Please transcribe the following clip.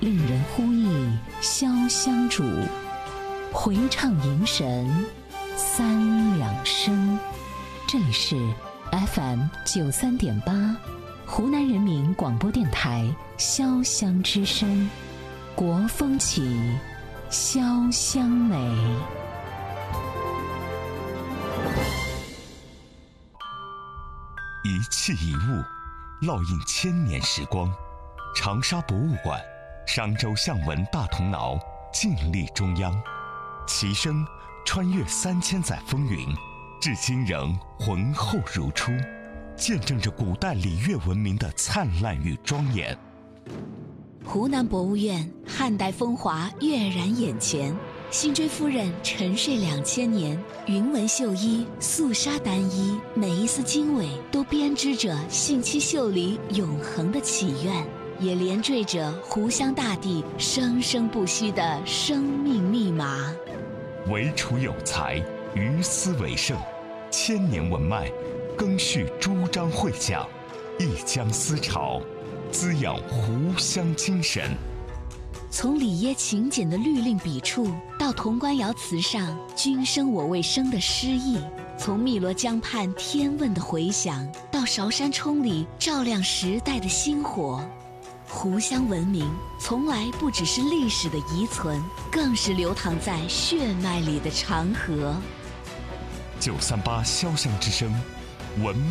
令人呼忆潇湘主，回唱迎神三两声。这里是 FM 93.8湖南人民广播电台潇湘之声，国风起，潇湘美。 一器一物，烙印千年时光。长沙博物馆、商周象纹大铜挠静立中央，其声穿越3000载风云，至今仍浑厚如初，见证着古代礼乐文明的灿烂与庄严。 湖南博物院汉代风华跃然眼前，辛追夫人沉睡2000年，云纹绣衣、素纱单衣，每一丝经纬都编织着信息秀里永恒的祈愿，也连缀着湖湘大地生生不息的生命密码。 惟楚有才，于斯为盛，千年文脉更续朱张会讲，一江思潮，滋养湖湘精神。 从里耶勤俭的律令笔触，到潼关窑瓷上君生我未生的诗意；从汨罗江畔天问的回响，到韶山冲里照亮时代的星火。湖湘文明从来不只是历史的遗存，更是流淌在血脉里的长河。 938潇湘之声，文